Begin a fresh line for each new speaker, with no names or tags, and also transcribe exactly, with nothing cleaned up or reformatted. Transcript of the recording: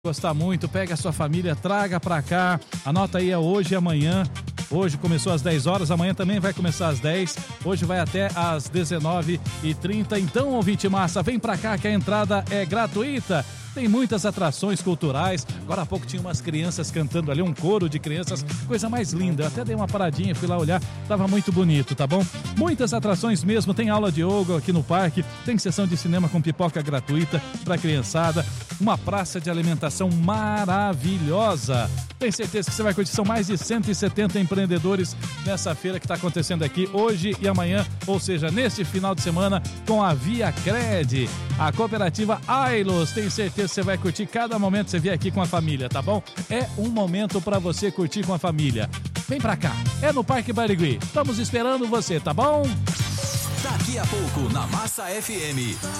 Gostar muito, pega a sua família, traga pra cá, anota aí, é hoje e amanhã. Hoje começou às dez horas, amanhã também vai começar às dez, hoje vai até às dezenove e trinta. Então, ouvinte massa, vem pra cá que a entrada é gratuita. Tem muitas atrações culturais. Agora há pouco tinha umas crianças cantando ali, um coro de crianças, coisa mais linda. Eu até dei uma paradinha, fui lá olhar, tava muito bonito, tá bom? Muitas atrações mesmo, tem aula de yoga aqui no parque, tem sessão de cinema com pipoca gratuita pra criançada, uma praça de alimentação maravilhosa. Tem certeza que você vai curtir, são mais de cento e setenta empreendedores nessa feira que está acontecendo aqui hoje e amanhã, ou seja, neste final de semana com a Via Cred, a cooperativa Ailos. Tem certeza que você vai curtir cada momento que você vier aqui com a família, tá bom? É um momento para você curtir com a família. Vem pra cá, é no Parque Barigui. Estamos esperando você, tá bom?
Daqui a pouco na Massa F M.